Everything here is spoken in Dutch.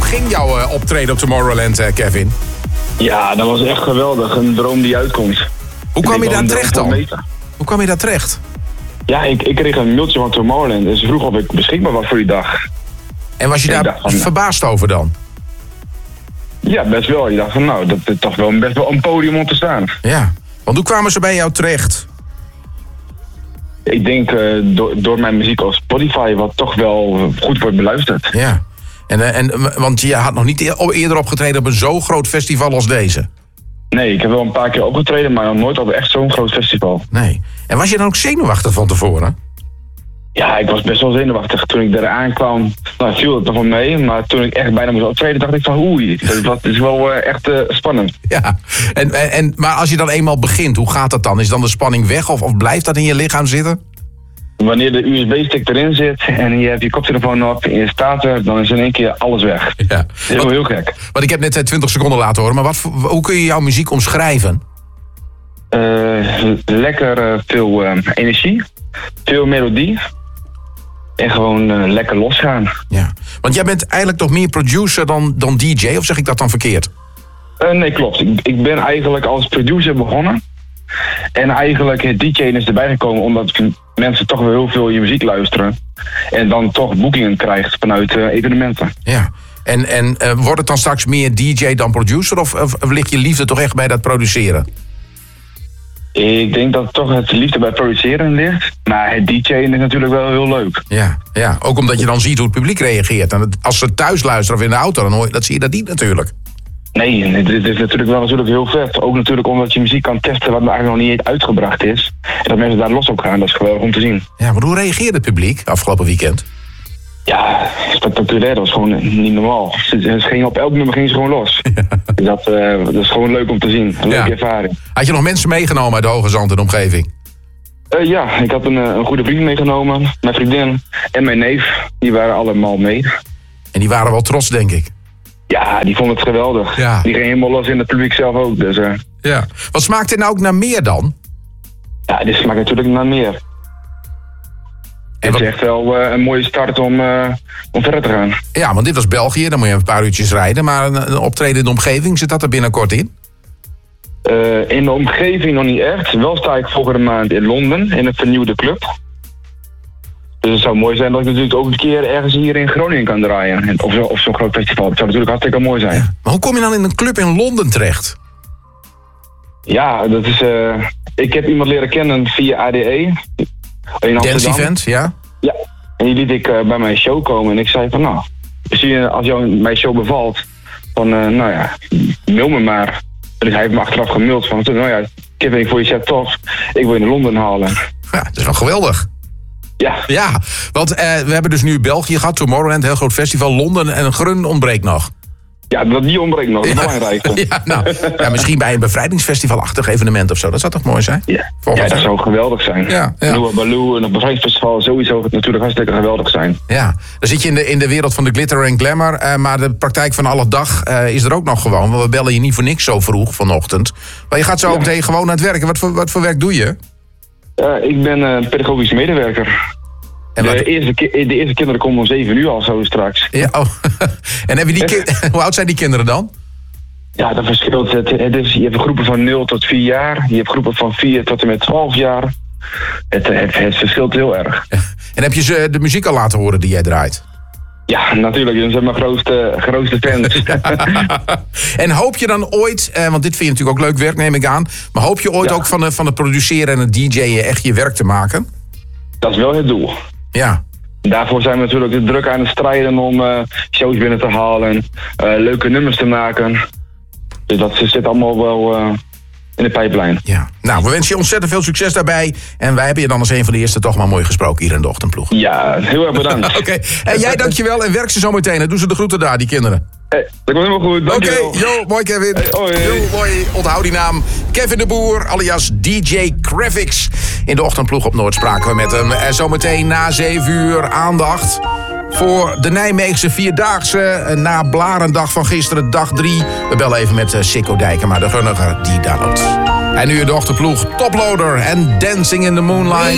ging jouw optreden op Tomorrowland, Kevin? Ja, dat was echt geweldig. Een droom die uitkomt. Hoe kwam je daar terecht dan? Hoe kwam je daar terecht? Ja, ik kreeg een mailtje van Tomorrowland en ze vroeg of ik beschikbaar was voor die dag. En was je daar verbaasd over dan? Ja, best wel. Je dacht van nou, dat is toch wel best wel een podium om te staan. Ja, want hoe kwamen ze bij jou terecht? Ik denk door mijn muziek op Spotify, wat toch wel goed wordt beluisterd. Ja, want je had nog niet eerder opgetreden op een zo groot festival als deze. Nee, ik heb wel een paar keer opgetreden, maar nog nooit op echt zo'n groot festival. Nee. En was je dan ook zenuwachtig van tevoren? Ja, ik was best wel zenuwachtig. Toen ik eraan kwam, viel het nog wel mee. Maar toen ik echt bijna moest optreden, dacht ik van oei, dat is wel echt spannend. Ja, maar als je dan eenmaal begint, hoe gaat dat dan? Is dan de spanning weg of blijft dat in je lichaam zitten? Wanneer de USB-stick erin zit en je hebt je koptelefoon op en je staat er, dan is in één keer alles weg. Ja. Dat is wel heel gek. Want ik heb net 20 seconden laten horen, maar hoe kun je jouw muziek omschrijven? Lekker veel energie, veel melodie. En gewoon lekker losgaan. Ja, want jij bent eigenlijk toch meer producer dan DJ, of zeg ik dat dan verkeerd? Nee, klopt. Ik ben eigenlijk als producer begonnen. En eigenlijk het DJ'en is erbij gekomen omdat mensen toch wel heel veel je muziek luisteren. En dan toch boekingen krijgt vanuit evenementen. Ja, en wordt het dan straks meer DJ dan producer? Of ligt je liefde toch echt bij dat produceren? Ik denk dat toch het liefde bij produceren ligt. Maar het DJ'en is natuurlijk wel heel leuk. Ja, ook omdat je dan ziet hoe het publiek reageert. En als ze thuis luisteren of in de auto, dan zie je dat niet natuurlijk. Nee, dit is natuurlijk heel vet. Ook natuurlijk omdat je muziek kan testen wat eigenlijk nog niet uitgebracht is. En dat mensen daar los op gaan, dat is geweldig om te zien. Ja, maar hoe reageerde het publiek afgelopen weekend? Ja, spectaculair. Dat was gewoon niet normaal. Op elk nummer ging ze gewoon los. Ja. Dat is gewoon leuk om te zien. Een leuke ervaring. Had je nog mensen meegenomen uit de Hoge Zand en omgeving? Ja, ik had een goede vriend meegenomen. Mijn vriendin en mijn neef. Die waren allemaal mee. En die waren wel trots, denk ik. Ja, die vonden het geweldig. Ja. Die ging helemaal los in het publiek zelf ook. Dus, ja. Wat smaakt dit nou ook naar meer dan? Ja, dit smaakt natuurlijk naar meer. Het is echt wel een mooie start om verder te gaan. Ja, want dit was België, dan moet je een paar uurtjes rijden. Maar een optreden in de omgeving, zit dat er binnenkort in? In de omgeving nog niet echt. Wel sta ik volgende maand in Londen, in een vernieuwde club. Dus het zou mooi zijn dat ik natuurlijk ook een keer ergens hier in Groningen kan draaien. Of zo'n groot festival. Dat zou natuurlijk hartstikke mooi zijn. Ja. Maar hoe kom je dan in een club in Londen terecht? Ja, dat is... ik heb iemand leren kennen via ADE. Dance Event, ja? Ja, en die liet ik bij mijn show komen. En ik zei van nou, als jou mijn show bevalt, van nou ja, mail me maar. Dus hij heeft me achteraf gemaild van, nou ja, Kevin, ik vond je set tof. Ik wil je naar Londen halen. Ja, dat is wel geweldig. Ja, want we hebben dus nu België gehad, Tomorrowland, heel groot festival, Londen en Grun ontbreekt nog. Ja, die ontbreekt nog, dat is het belangrijkste. Ja, misschien bij een bevrijdingsfestivalachtig evenement of zo, dat zou toch mooi zijn? Ja, dat zou geweldig zijn. Ja. Noah Baloo en een bevrijdingsfestival, sowieso het natuurlijk hartstikke geweldig zijn. Ja, dan zit je in de wereld van de glitter en glamour, maar de praktijk van alle dag is er ook nog gewoon. Want we bellen je niet voor niks zo vroeg vanochtend. Maar je gaat zo meteen gewoon aan het werken. Wat voor werk doe je? Ik ben pedagogisch medewerker. En de eerste kinderen komen om 7 uur al zo straks. Ja, en heb je hoe oud zijn die kinderen dan? Ja, dat verschilt. Je hebt groepen van 0 tot 4 jaar. Je hebt groepen van 4 tot en met 12 jaar. Het verschilt heel erg. Ja. En heb je ze de muziek al laten horen die jij draait? Ja, natuurlijk. Dat zijn mijn grootste fans. En hoop je dan ooit, want dit vind je natuurlijk ook leuk werk, neem ik aan. Maar hoop je ooit ook van het produceren en het DJ'en echt je werk te maken? Dat is wel het doel. Ja. Daarvoor zijn we natuurlijk druk aan het strijden om shows binnen te halen. Leuke nummers te maken. Dus dat zit allemaal wel in de pijplijn. Ja. Nou, we wensen je ontzettend veel succes daarbij. En wij hebben je dan als een van de eerste toch maar mooi gesproken hier in de Ochtendploeg. Ja, heel erg bedankt. Oké. En jij dankjewel en werk ze zo meteen. En doen ze de groeten daar, die kinderen. Dat komt helemaal goed. Oké, mooi Kevin. Mooi. Onthoud die naam. Kevin de Boer, alias DJ Graphics. In de Ochtendploeg op Noord spraken we met hem. En zometeen na 7 uur aandacht voor de Nijmeegse Vierdaagse. Na Blarendag van gisteren, dag 3. We bellen even met Sikko Dijken, maar de gunniger die daar loopt. En nu in de Ochtendploeg, Toploader en Dancing in the Moonlight.